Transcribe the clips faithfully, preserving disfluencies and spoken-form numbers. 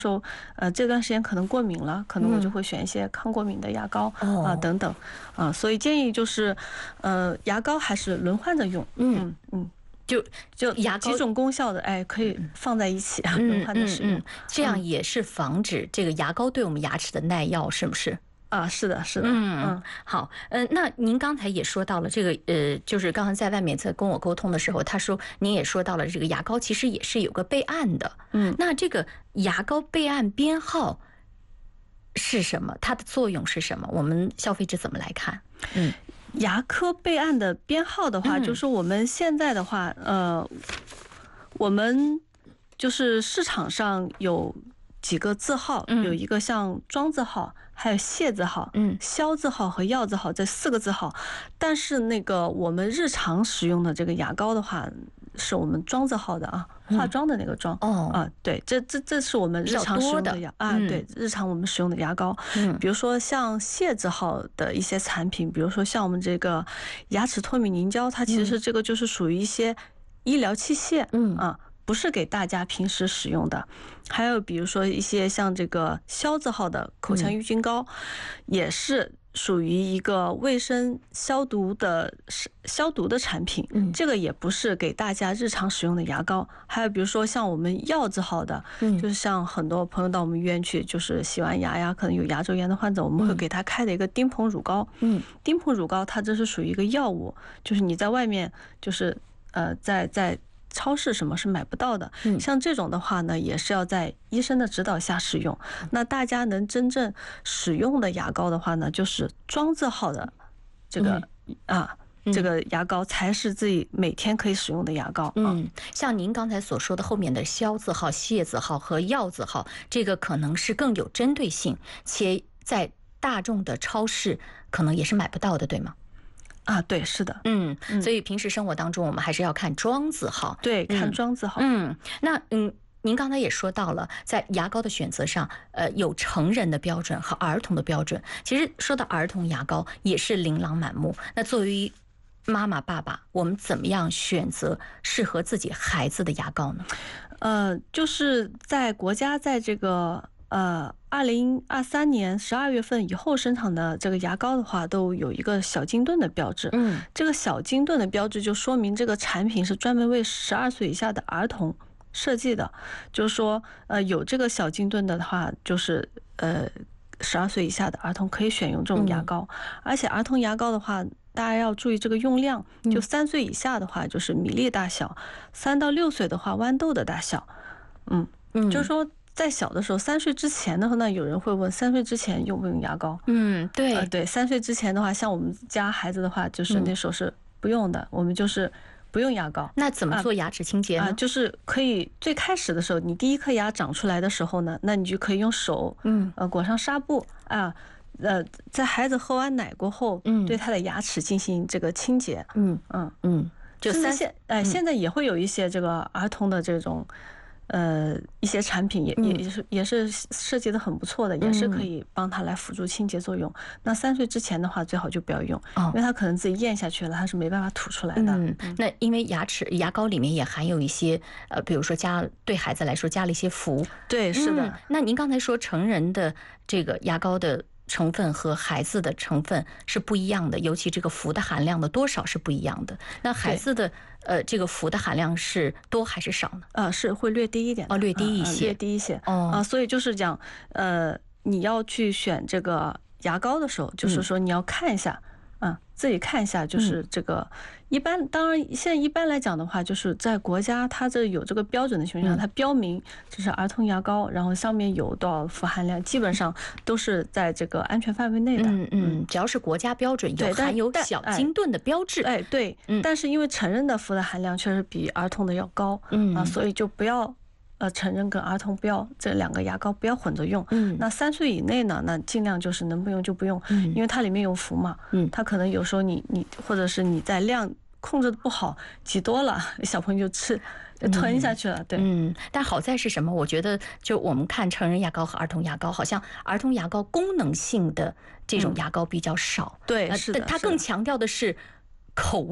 说呃这段时间可能过敏了，可能我就会选一些抗过敏的牙膏啊、 哦等等啊，所以建议就是呃牙膏还是轮换着用，嗯嗯。 就就牙膏几种功效的，哎，可以放在一起啊，轮换着使用， 这样也是防止这个牙膏对我们牙齿的耐药，是不是？ 啊，是的，是的， 嗯嗯， 好，呃，那您刚才也说到了这个，呃，就是刚才在外面在跟我沟通的时候，他说您也说到了这个牙膏其实也是有个备案的， 嗯， 那这个牙膏备案编号是什么？它的作用是什么？我们消费者怎么来看？嗯。 牙科备案的编号的话， 嗯就是我们现在的话，呃，我们就是市场上有几个字号， 嗯有一个像庄字号，还有谢字号、 嗯肖字号和药字号这四个字号。但是那个我们日常使用的这个牙膏的话，是我们庄字号的啊，化妆的那个妆、 哦啊，对，这这这是我们日常使用的牙啊， 嗯对，日常我们使用的牙膏。 嗯比如说像谢字号的一些产品，比如说像我们这个牙齿脱敏凝胶，它其实这个就是属于一些医疗器械， 嗯啊，不是给大家平时使用的。还有比如说一些像这个肖字号的口腔抑菌膏，也是属于一个卫生消毒的消毒的产品， 嗯这个也不是给大家日常使用的牙膏。还有比如说像我们药字号的， 嗯就是像很多朋友到我们医院去，就是洗完牙呀，可能有牙周炎的患者，我们会给他开的一个丁硼乳膏。 嗯丁硼乳膏它这是属于一个药物，就是你在外面就是呃在在超市什么是买不到的， 嗯像这种的话呢，也是要在医生的指导下使用。那大家能真正使用的牙膏的话呢，就是庄字号的这个、啊。这个牙膏才是自己每天可以使用的牙膏。 嗯，像您刚才所说的后面的肖字号、谢字号和药字号，这个可能是更有针对性，且在大众的超市可能也是买不到的，对吗？ 啊，对，是的， 嗯，所以平时生活当中我们还是要看庄字号， 对，看庄字号。 嗯，那嗯。您刚才也说到了，在牙膏的选择上，呃，有成人的标准和儿童的标准。其实说到儿童牙膏，也是琳琅满目。那作为妈妈、爸爸，我们怎么样选择适合自己孩子的牙膏呢？ 呃，就是在国家在这个呃二零二三年十二月份以后生产的这个牙膏的话，都有一个小金盾的标志。 嗯， 这个小金盾的标志就说明这个产品是专门为十二岁以下的儿童设计的，就是说，呃，有这个小金盾的话，就是呃，十二岁以下的儿童可以选用这种牙膏，而且儿童牙膏的话，大家要注意这个用量，就三岁以下的话就是米粒大小，三到六岁的话豌豆的大小，嗯嗯，就是说在小的时候，三岁之前的话呢，有人会问三岁之前用不用牙膏？ 嗯，对， 呃，对，三岁之前的话，像我们家孩子的话，就是那时候是不用的，我们就是不用牙膏。 那怎么做牙齿清洁呢？ 啊，就是可以最开始的时候，你第一颗牙长出来的时候呢，那你就可以用手，嗯，呃，裹上纱布啊，呃，在孩子喝完奶过后，嗯，对他的牙齿进行这个清洁，嗯嗯嗯，就三现，哎，现在也会有一些这个儿童的这种。呃，一些产品也也也是也是设计的很不错的，也是可以帮他来辅助清洁作用。那三岁之前的话，最好就不要用，因为他可能自己咽下去了，他是没办法吐出来的。 嗯，那因为牙齿牙膏里面也含有一些呃，比如说加对孩子来说加了一些氟。 对，是的。 嗯，那您刚才说成人的这个牙膏的成分和孩子的成分是不一样的，尤其这个氟的含量的多少是不一样的。那孩子的呃这个氟的含量是多还是少呢？ 呃，是会略低一点的， 哦，略低一些， 略低一些。 哦， 啊，所以就是讲，呃，你要去选这个牙膏的时候，就是说你要看一下。嗯，自己看一下，就是这个一般，当然现在一般来讲的话，就是在国家它这有这个标准的情况下，它标明这是儿童牙膏，然后上面有多少氟含量，基本上都是在这个安全范围内的。 嗯嗯，只要是国家标准，有含有小金盾的标志。 哎，对，但是因为成人的氟的含量确实比儿童的要高，嗯啊，所以就不要。呃，成人跟儿童不要这两个牙膏不要混着用。嗯，那三岁以内呢，那尽量就是能不用就不用，嗯，因为它里面有氟嘛。嗯，它可能有时候你你或者是你在量控制的不好，挤多了，小朋友就吃就吞下去了。对， 嗯，但好在是什么？我觉得就我们看成人牙膏和儿童牙膏，好像儿童牙膏功能性的这种牙膏比较少。 对，是的， 它更强调的是口味儿。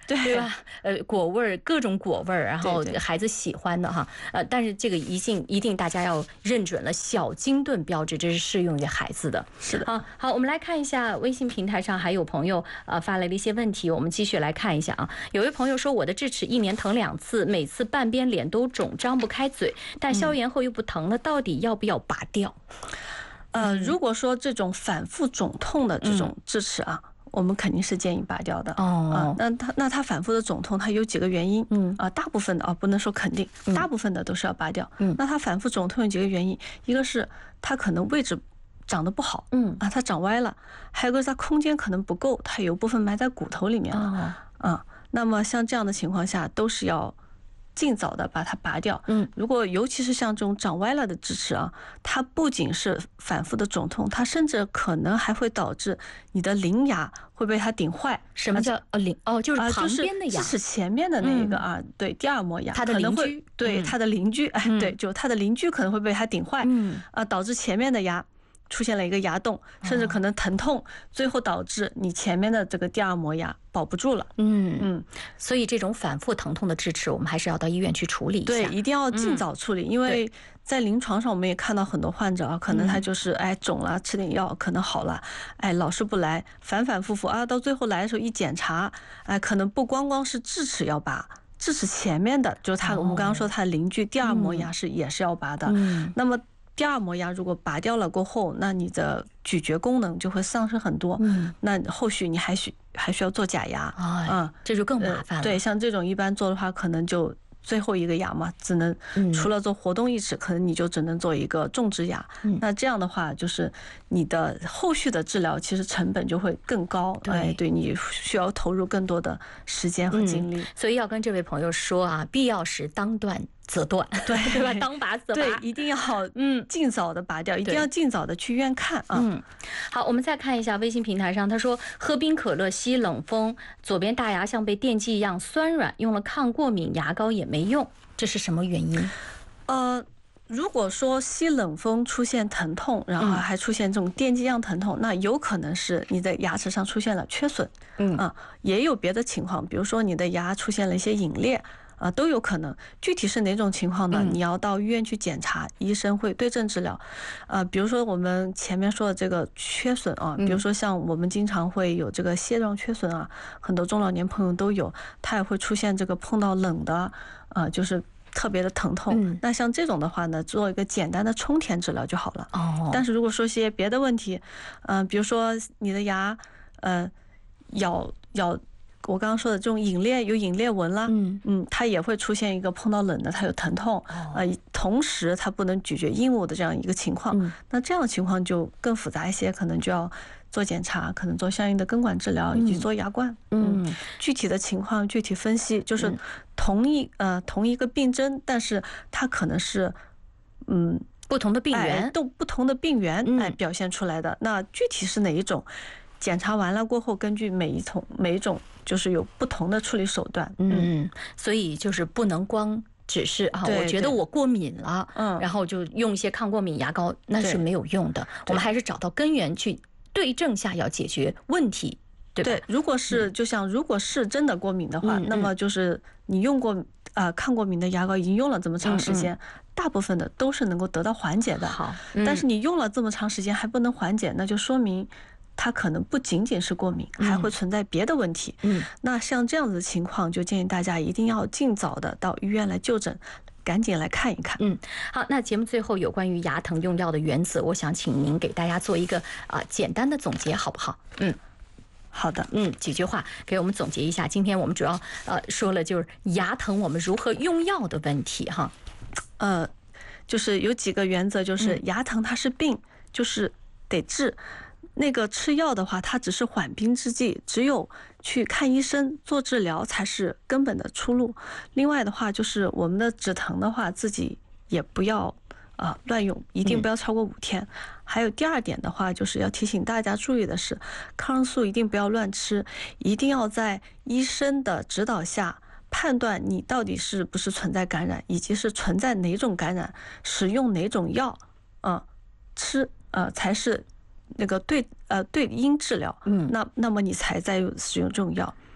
对对吧？呃，果味儿各种果味儿，然后对对孩子喜欢的哈。呃，但是这个一定一定大家要认准了小精炖标志，这是适用于孩子的。 是的。 好，好，我们来看一下微信平台上还有朋友呃发来了一些问题，我们继续来看一下啊。有位朋友说，我的智齿一年疼两次，每次半边脸都肿，张不开嘴，但消炎后又不疼了，到底要不要拔掉？ 呃，如果说这种反复肿痛的这种智齿啊。我们肯定是建议拔掉的哦、 啊。那它那它反复的肿痛，它有几个原因，嗯啊，大部分的啊不能说肯定，大部分的都是要拔掉。嗯，那它反复肿痛有几个原因，一个是它可能位置长得不好，嗯啊，它长歪了；还有个是它空间可能不够，它有部分埋在骨头里面了。啊，那么像这样的情况下，都是要尽早的把它拔掉。嗯，如果尤其是像这种长歪了的智齿啊，它不仅是反复的肿痛，它甚至可能还会导致你的邻牙会被它顶坏。 什么叫哦邻哦？就是旁边的牙， 智齿前面的那一个啊，对，第二磨牙， 它的邻居， 对它的邻居，哎，对，就它的邻居可能会被它顶坏，嗯啊，导致前面的牙出现了一个牙洞，甚至可能疼痛，最后导致你前面的这个第二磨牙保不住了。 嗯嗯，所以这种反复疼痛的智齿，我们还是要到医院去处理一下。 对，一定要尽早处理，因为在临床上我们也看到很多患者啊，可能他就是哎肿了，吃点药可能好了，哎老是不来，反反复复啊，到最后来的时候一检查，哎可能不光光是智齿要拔。智齿前面的，就是他我们刚刚说他的邻居第二磨牙是也是要拔的。嗯，那么第二磨牙如果拔掉了过后，那你的咀嚼功能就会丧失很多。嗯，那后续你还需还需要做假牙。 嗯，这就更麻烦了。 对，像这种一般做的话，可能就最后一个牙嘛，只能除了做活动义齿，可能你就只能做一个种植牙。那这样的话，就是你的后续的治疗其实成本就会更高。哎，对，你需要投入更多的时间和精力。 所以要跟这位朋友说啊，必要时当断则断， 对对吧？当拔则拔， 对，一定要嗯尽早的拔掉，一定要尽早的去医院看啊。 嗯，好，我们再看一下微信平台上，他说喝冰可乐吸冷风，左边大牙像被电击一样酸软，用了抗过敏牙膏也没用，这是什么原因？ 呃。如果说吸冷风出现疼痛，然后还出现这种电击一样疼痛，那有可能是你的牙齿上出现了缺损。嗯啊，也有别的情况，比如说你的牙出现了一些隐裂。啊，都有可能。具体是哪种情况呢？你要到医院去检查，医生会对症治疗。呃，比如说我们前面说的这个缺损啊，比如说像我们经常会有这个蟹状缺损啊，很多中老年朋友都有，它也会出现这个碰到冷的，呃，就是特别的疼痛。那像这种的话呢，做一个简单的充填治疗就好了。哦。但是如果说些别的问题，嗯、呃，比如说你的牙，呃，咬咬。我刚刚说的这种隐裂有隐裂纹啦，嗯嗯，它也会出现一个碰到冷的它有疼痛，啊，同时它不能咀嚼硬物的这样一个情况，那这样的情况就更复杂一些，可能就要做检查，可能做相应的根管治疗以及做牙冠，嗯，具体的情况具体分析，就是同一呃同一个病症，但是它可能是嗯不同的病源， 都不同的病源哎表现出来的，那具体是哪一种？检查完了过后，根据每一种每一种就是有不同的处理手段。 嗯，所以就是不能光只是啊，我觉得我过敏了，嗯，然后就用一些抗过敏牙膏，那是没有用的。我们还是找到根源去对症下药，解决问题，对吧？ 对，如果是就像如果是真的过敏的话，那么就是你用过啊抗过敏的牙膏已经用了这么长时间。大部分的都是能够得到缓解的。 好， 但是你用了这么长时间还不能缓解，那就说明它可能不仅仅是过敏，还会存在别的问题。嗯，那像这样子的情况，就建议大家一定要尽早的到医院来就诊，赶紧来看一看。 嗯，好，那节目最后有关于牙疼用药的原则，我想请您给大家做一个啊、呃、简单的总结，好不好？嗯。 好的， 嗯，几句话给我们总结一下。今天我们主要呃说了就是牙疼我们如何用药的问题哈。 呃，就是有几个原则，就是牙疼它是病，就是得治。那个吃药的话，它只是缓兵之计，只有去看医生做治疗才是根本的出路。另外的话，就是我们的止疼的话，自己也不要啊乱用，一定不要超过五天。嗯、还有第二点的话，就是要提醒大家注意的是，抗生素一定不要乱吃，一定要在医生的指导下判断你到底是不是存在感染，以及是存在哪种感染，使用哪种药，嗯、呃，吃呃才是那个对呃对应治疗。嗯，那那么你才在使用这种药。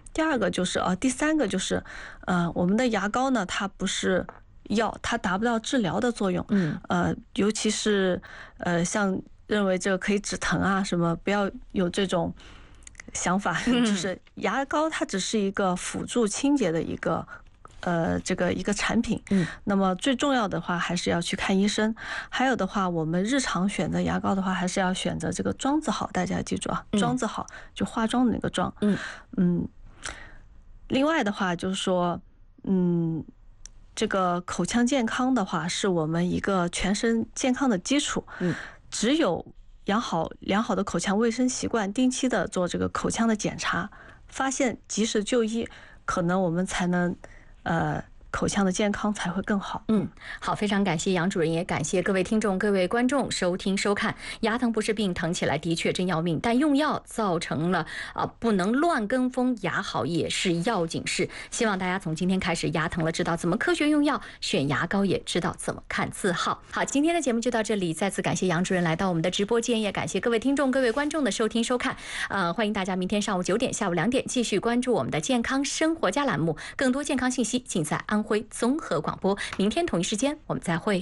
第二个就是呃，第三个就是，呃，我们的牙膏呢，它不是药，它达不到治疗的作用。 嗯， 呃，尤其是呃，像认为这个可以止疼啊什么，不要有这种想法。就是牙膏它只是一个辅助清洁的一个。呃，这个一个产品， 嗯， 那么最重要的话还是要去看医生。还有的话，我们日常选择牙膏的话，还是要选择这个妆字号，大家记住啊，妆字号就化妆的那个妆。 嗯嗯。另外的话就是说，嗯，这个口腔健康的话，是我们一个全身健康的基础。 嗯， 只有养好良好的口腔卫生习惯，定期的做这个口腔的检查，发现及时就医，可能我们才能。呃，口腔的健康才会更好。 嗯，好，非常感谢杨主任，也感谢各位听众、各位观众收听收看。牙疼不是病，疼起来的确真要命，但用药造成了啊、呃、不能乱跟风，牙好也是要紧事。希望大家从今天开始，牙疼了知道怎么科学用药，选牙膏也知道怎么看字号。好，今天的节目就到这里，再次感谢杨主任来到我们的直播间，也感谢各位听众、各位观众的收听收看。呃，欢迎大家明天上午九点、下午两点继续关注我们的健康生活家栏目，更多健康信息尽在安徽综合广播。明天同一时间我们再会。